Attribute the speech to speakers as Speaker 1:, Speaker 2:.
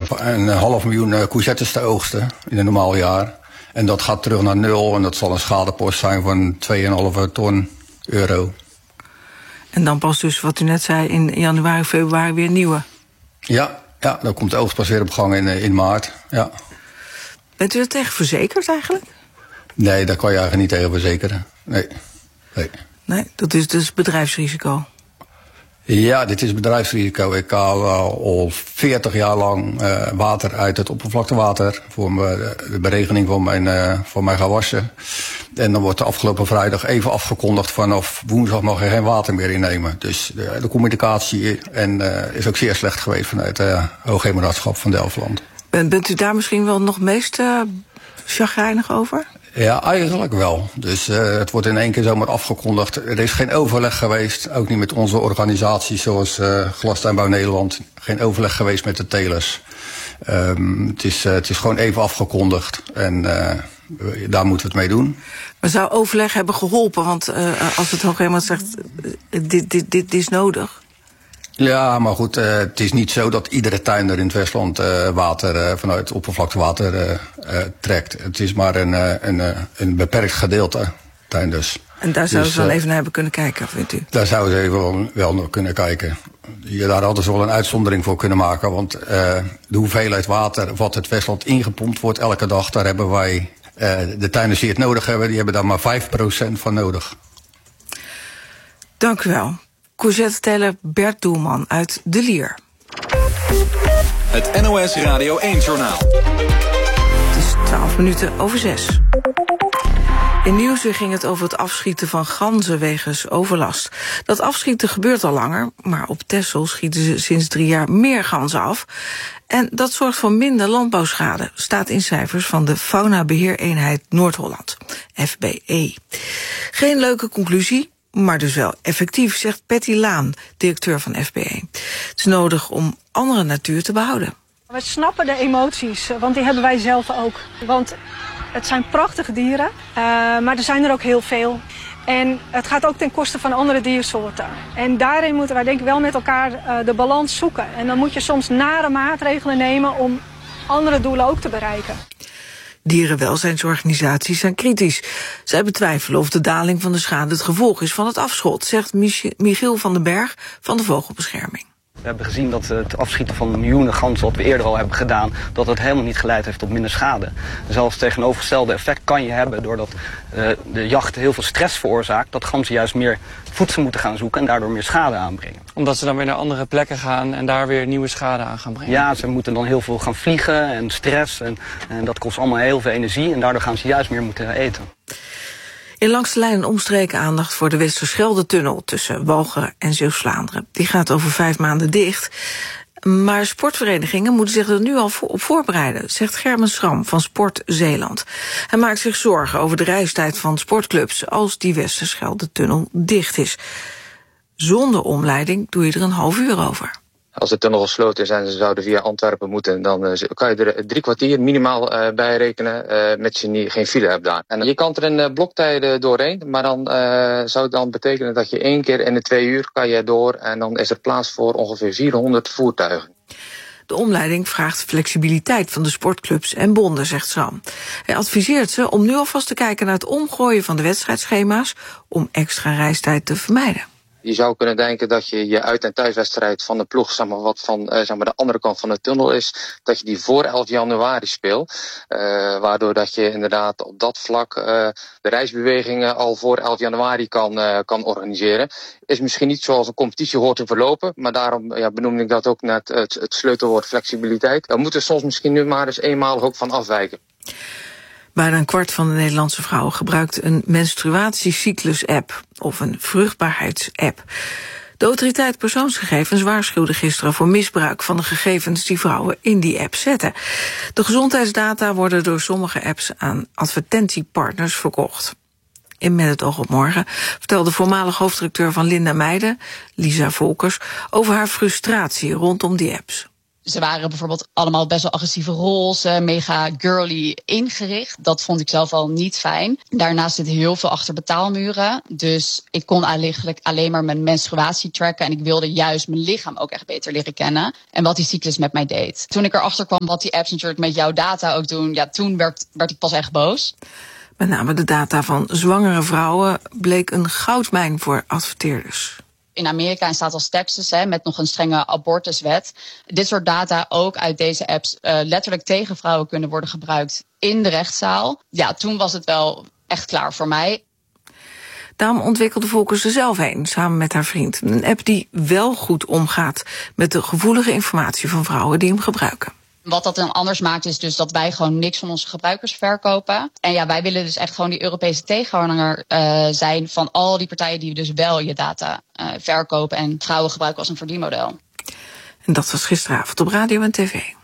Speaker 1: een 500.000 courgettes te oogsten in een normaal jaar. En dat gaat terug naar 0 en dat zal een schadepost zijn van 2,5 ton euro.
Speaker 2: En dan pas dus, wat u net zei, in januari, februari weer nieuwe?
Speaker 1: Ja, dan komt de oogst pas weer op gang in maart. Ja.
Speaker 2: Bent u er tegen verzekerd eigenlijk?
Speaker 1: Nee, daar kan je eigenlijk niet tegen verzekeren. Nee,
Speaker 2: dat is dus bedrijfsrisico.
Speaker 1: Ja, dit is bedrijfsrisico. Ik haal al 40 jaar lang water uit het oppervlaktewater voor de beregening van mijn gewassen. En dan wordt de afgelopen vrijdag even afgekondigd vanaf woensdag mag je geen water meer innemen. Dus de communicatie is ook zeer slecht geweest vanuit het Hoogheemraadschap van Delfland.
Speaker 2: Bent u daar misschien wel nog meest chagrijnig over?
Speaker 1: Ja, eigenlijk wel. Dus het wordt in één keer zomaar afgekondigd. Er is geen overleg geweest, ook niet met onze organisaties zoals Glastuinbouw Nederland. Geen overleg geweest met de telers. Het is gewoon even afgekondigd en daar moeten we het mee doen.
Speaker 2: Maar zou overleg hebben geholpen? Want als het Hoogheemraad zegt, dit is nodig.
Speaker 1: Ja, maar goed, het is niet zo dat iedere tuinder in het Westland water vanuit oppervlaktewater trekt. Het is maar een beperkt gedeelte tuinders. En daar
Speaker 2: zouden ze wel even naar hebben kunnen kijken, vindt u?
Speaker 1: Daar zouden ze even wel naar kunnen kijken. Daar hadden ze wel een uitzondering voor kunnen maken. Want de hoeveelheid water wat het Westland ingepompt wordt elke dag, daar hebben wij, de tuinders die het nodig hebben, die hebben daar maar 5% van nodig.
Speaker 2: Dank u wel. Courgette-teler Bert Doelman uit De Lier.
Speaker 3: Het NOS Radio 1-journaal.
Speaker 2: Het is 6:12. In Nieuwsuur ging het over het afschieten van ganzen wegens overlast. Dat afschieten gebeurt al langer, maar op Texel schieten ze sinds 3 jaar meer ganzen af. En dat zorgt voor minder landbouwschade, staat in cijfers van de Faunabeheereenheid Noord-Holland, FBE. Geen leuke conclusie, maar dus wel effectief, zegt Patty Laan, directeur van FBE. Het is nodig om andere natuur te behouden.
Speaker 4: We snappen de emoties, want die hebben wij zelf ook. Want het zijn prachtige dieren, maar er zijn er ook heel veel. En het gaat ook ten koste van andere diersoorten. En daarin moeten wij denk ik wel met elkaar de balans zoeken. En dan moet je soms nare maatregelen nemen om andere doelen ook te bereiken.
Speaker 2: Dierenwelzijnsorganisaties zijn kritisch. Zij betwijfelen of de daling van de schade het gevolg is van het afschot, zegt Michiel van den Berg van de Vogelbescherming.
Speaker 5: We hebben gezien dat het afschieten van miljoenen ganzen, wat we eerder al hebben gedaan, dat het helemaal niet geleid heeft tot minder schade. Zelfs het tegenovergestelde effect kan je hebben doordat de jacht heel veel stress veroorzaakt, dat ganzen juist meer voedsel moeten gaan zoeken en daardoor meer schade aanbrengen.
Speaker 6: Omdat ze dan weer naar andere plekken gaan en daar weer nieuwe schade aan gaan brengen?
Speaker 5: Ja, ze moeten dan heel veel gaan vliegen en stress en dat kost allemaal heel veel energie en daardoor gaan ze juist meer moeten eten.
Speaker 2: In Langs de Lijn en omstreken aandacht voor de Westerschelde-tunnel tussen Walcheren en Zeeuws-Vlaanderen. Die gaat over 5 maanden dicht. Maar sportverenigingen moeten zich er nu al op voorbereiden, zegt Gerben Schram van Sport Zeeland. Hij maakt zich zorgen over de reistijd van sportclubs als die Westerschelde-tunnel dicht is. Zonder omleiding doe je er een half uur over.
Speaker 7: Als de tunnel gesloten is en ze zouden via Antwerpen moeten, dan kan je er 3 kwartier minimaal bij rekenen, met je geen file hebt daar. En je kan er in bloktijden doorheen, maar dan zou het dan betekenen dat je 1 keer in de 2 uur kan je door en dan is er plaats voor ongeveer 400 voertuigen.
Speaker 2: De omleiding vraagt flexibiliteit van de sportclubs en bonden, zegt Schram. Hij adviseert ze om nu alvast te kijken naar het omgooien van de wedstrijdschema's om extra reistijd te vermijden.
Speaker 7: Je zou kunnen denken dat je je uit- en thuiswedstrijd van de ploeg, zeg maar, wat van de andere kant van de tunnel is, dat je die voor 11 januari speelt. Waardoor dat je inderdaad op dat vlak de reisbewegingen al voor 11 januari kan organiseren. Is misschien niet zoals een competitie hoort te verlopen, maar daarom benoemde ik dat ook net het sleutelwoord flexibiliteit. Daar moeten we soms misschien nu maar eens eenmalig ook van afwijken.
Speaker 2: Bijna een kwart van de Nederlandse vrouwen gebruikt een menstruatiecyclus-app of een vruchtbaarheidsapp. De autoriteit persoonsgegevens waarschuwde gisteren voor misbruik van de gegevens die vrouwen in die app zetten. De gezondheidsdata worden door sommige apps aan advertentiepartners verkocht. In Met het oog op morgen vertelde voormalig hoofdredacteur van Linda Meijden, Lisa Volkers, over haar frustratie rondom die apps.
Speaker 3: Ze waren bijvoorbeeld allemaal best wel agressieve roles, mega girly ingericht. Dat vond ik zelf al niet fijn. Daarnaast zit heel veel achter betaalmuren. Dus ik kon eigenlijk alleen maar mijn menstruatie tracken. En ik wilde juist mijn lichaam ook echt beter leren kennen. En wat die cyclus met mij deed. Toen ik erachter kwam wat die apps natuurlijk met jouw data ook doen, ja, toen werd ik pas echt boos.
Speaker 2: Met name de data van zwangere vrouwen bleek een goudmijn voor adverteerders.
Speaker 3: In Amerika en staat als Texas, met nog een strenge abortuswet. Dit soort data ook uit deze apps letterlijk tegen vrouwen kunnen worden gebruikt in de rechtszaal. Ja, toen was het wel echt klaar voor mij.
Speaker 2: Daarom ontwikkelde Volkers er zelf heen, samen met haar vriend. Een app die wel goed omgaat met de gevoelige informatie van vrouwen die hem gebruiken.
Speaker 3: Wat dat dan anders maakt is dus dat wij gewoon niks van onze gebruikers verkopen. En ja, wij willen dus echt gewoon die Europese tegenhanger zijn van al die partijen die dus wel je data verkopen en vrouwen gebruiken als een verdienmodel.
Speaker 2: En dat was gisteravond op radio en tv.